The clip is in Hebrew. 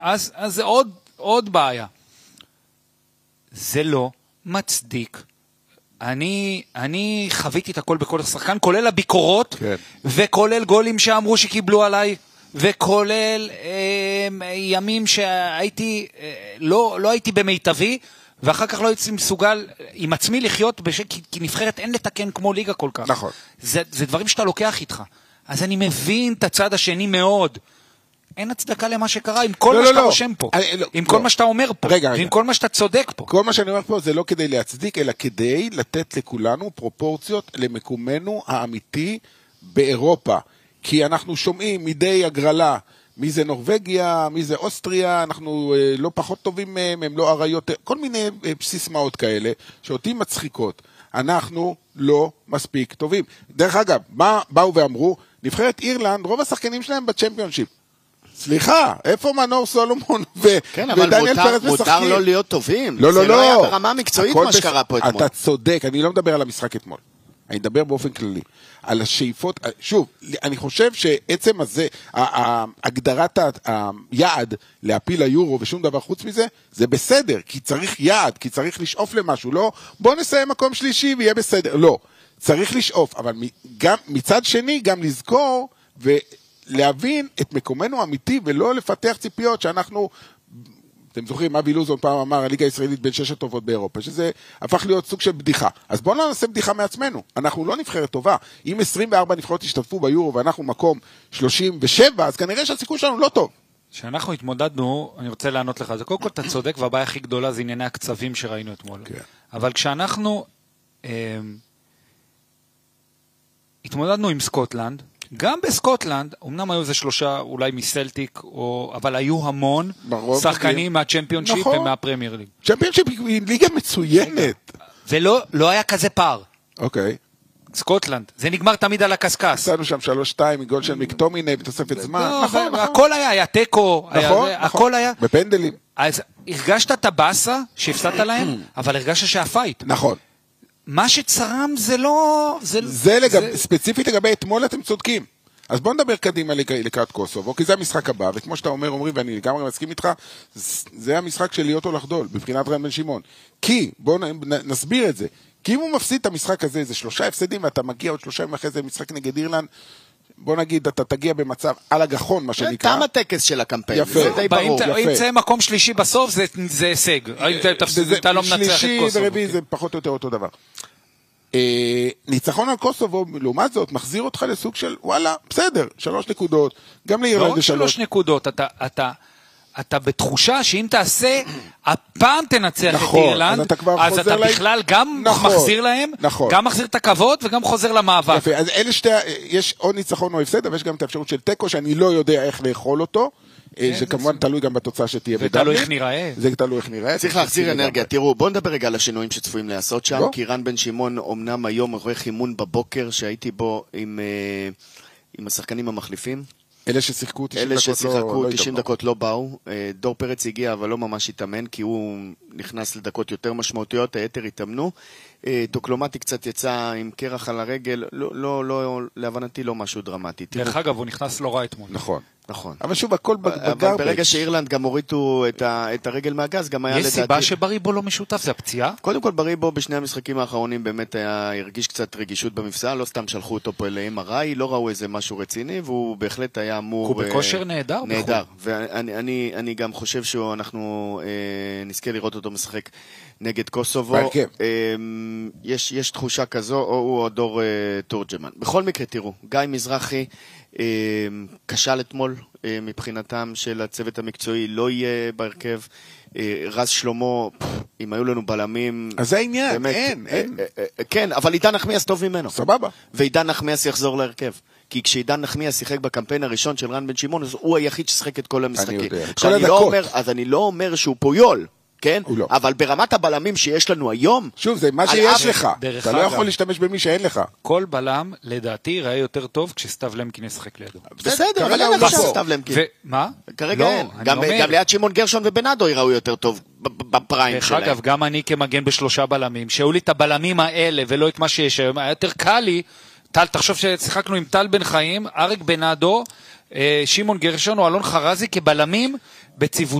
אז זה עוד בעיה. זה לא מצדיק. אני חוויתי את הכל בכל השחקן, כולל הביקורות, כן. וכולל גולים שאמרו שקיבלו עליי, וכולל ימים שהייתי, לא הייתי במיטבי, ואחר כך לא הייתי מסוגל עם עצמי לחיות, כי נבחרת אין לתקן כמו ליגה כל כך. נכון. זה דברים שאתה לוקח איתך. אז אני מבין את הצד השני מאוד. אין הצדקה למה שקרה, עם כל מה שאתה רושם פה, עם כל מה שאתה אומר פה, ועם כל מה שאתה צודק פה. כל מה שאני אומר פה זה לא כדי להצדיק, אלא כדי לתת לכולנו פרופורציות למקומנו האמיתי באירופה. כי אנחנו שומעים מדי הגרלה, מי זה נורווגיה, מי זה אוסטריה, אנחנו לא פחות טובים מהם, הם לא עריות, כל מיני סיסמאות כאלה, שאותי מצחיקות. אנחנו לא מספיק טובים. דרך אגב, מה באו ואמרו? נבחרת אירלנד, רוב השחקנים שלהם בצ'מפיונשיפ. סליחה, איפה מנור סולומון ודניאל פרץ משחקים? מותר לא להיות טובים. לא, זה לא היה ברמה מקצועית מה שקרה פה אתמול. אתה צודק, אני לא מדבר על המשחק אתמול. אני מדבר באופן כללי. על השאיפות, שוב, אני חושב שעצם הזה, הגדרת היעד להפיל ליורו ושום דבר חוץ מזה, זה בסדר, כי צריך יעד, כי צריך לשאוף למשהו, לא, בוא נסיים מקום שלישי ויהיה בסדר, לא. צריך לשאוף, אבל גם, מצד שני גם לזכור ולהבין את מקומנו האמיתי ולא לפתח ציפיות שאנחנו, אתם זוכרים, אבי לוזון פעם אמר, הליגה הישראלית בין 6 הטובות באירופה, שזה הפך להיות סוג של בדיחה. אז בואו לא נעשה בדיחה מעצמנו. אנחנו לא נבחרת טובה. אם 24 נבחרות השתתפו ביורו ואנחנו מקום 37, אז כנראה שהסיכוי שלנו לא טוב. כשאנחנו התמודדנו, אני רוצה לענות לך, זה קודם כל אתה צודק, והבעיה הכי גדולה זה ענייני הקצבים שראינו אתמול. כן. אבל כשאנחנו התמודדנו עם סקוטלנד, גם בסקוטלנד, אמנם היו זה 3 אולי מסלטיק, אבל היו המון שחקנים מהצ'מפיונשיפ נכון. ומהפרמייר ליג. צ'מפיונשיפ היא ליגה מצוינת. ולא היה כזה פער. אוקיי. סקוטלנד, זה נגמר תמיד על הקסקס. עשינו שם 3-2 מגול של מקטומיני בתוספת זמן. נכון. הכל היה טקו, הכל היה. בפנדלים. אז הרגשת את הבאסה שהפסדת להם, אבל הרגשת שהפייט. נכון. מה שצרם זה לא... ספציפית לגבי אתמול אתם צודקים. אז בואו נדבר קדימה לקראת קוסובו, כי זה המשחק הבא, וכמו שאתה אומרים, ואני לגמרי מסכים איתך, זה המשחק של להיות או לחדול, בבחינת רן בן שמעון. כי, בואו נסביר את זה, כי אם הוא מפסיד את המשחק הזה, זה 3 הפסדים, ואתה מגיע עוד 3 ימים אחרי זה משחק נגד אירלנד, בוא נגיד, אתה תגיע במצב על הגחון, מה שנקרא. תם הטקס של הקמפיין, יפה, זה די ברור. אם זה מקום שלישי בסוף, זה הישג. אתה לא מנצח את שלישי קוסובו. ורביעי זה פחות או יותר אותו דבר. ניצחון על קוסובו, לעומת זאת, מחזיר אותך לסוג של, וואלה, בסדר, 3 נקודות, גם לאירלנד זה 3. לא 3 נקודות, אתה בתחושה שאם תעשה, הפעם תנצח את אירלנד, אז אתה בכלל גם מחזיר להם, גם מחזיר את הכבוד וגם חוזר למאבק. יפה, אז אלה יש או ניצחון או הפסד, אבל יש גם את האפשרות של טקו, שאני לא יודע איך לאכול אותו, זה כמובן תלוי גם בתוצאה שתהיה בדאבל. ותלוי איך נראה. זה תלוי איך נראה. צריך להחזיר אנרגיה. תראו, בואו נדבר רגע על השינויים שצפויים לעשות שם, כי רן בן שמעון אומנם היום עורך אימון בבוקר שהייתי בו עם השחקנים המחליפים. אלה ששיחקו 90 דקות לא באו. דור פרץ הגיע אבל לא ממש התאמן, כי הוא נכנס לדקות יותר משמעותיות, היתר התאמנו. דוקלומטי קצת יצא עם קרח על הרגל, להבנתי לא משהו דרמטי. דרך אגב, הוא נכנס לא רע אתמול. נכון. נכון. אבל שוב, הכל בגרבג'. ברגע שאירלנד גם הורידו את הרגל מהגז, גם היה לדעתי... יש סיבה שבריבו לא משותף, זה הפציעה? קודם כל, בריבו בשני המשחקים האחרונים באמת הרגיש קצת רגישות במפסע, לא סתם שלחו אותו פה ל-MRI, לא ראו איזה משהו רציני, והוא בהחלט היה אמור... הוא בכושר נהדר. נהדר, ואני גם חושב שאנחנו נזכה לראות אותו משחק נגד קוסובו. יש תחושה כזו, או הוא או דור תורג'מן. בכל מקרה, תראו, גיא מזרחי כשל אתמול מבחינתם של הצוות המקצועי, לא יהיה בהרכב. רז שלמה, אם היו לנו בלמים, אז זה העניין, אין. כן, אבל עידן נחמיאס טוב ממנו. סבבה. ועידן נחמיאס יחזור להרכב. כי כשעידן נחמיאס שיחק בקמפיין הראשון של רן בן שמעון, אז הוא היחיד ששיחק את כל המשחקים. אני יודע. כל הדקות. אז אני לא אומר שהוא פויול, כן? לא. אבל ברמת הבלמים שיש לנו היום... שוב, זה מה שיש לך. אתה לא יכול להשתמש במי שאין לך. כל בלם, לדעתי, ראה יותר טוב כשסתיו למקין ישחק לידו. בסדר, אבל אין עכשיו סתיו למקין. מה? כרגע אין. גם ליד שמעון גרשון ובנאדו יראו יותר טוב בפריים שלהם. דרך אגב, גם אני כמגן ב3 בלמים, שהיו לי את הבלמים האלה ולא את מה שיש היום, היה יותר קל לי, תחשוב ששיחקנו עם טל בן חיים, אריק בנאדו, שמעון גרשון או אלון חרזי כבלמים בציוות.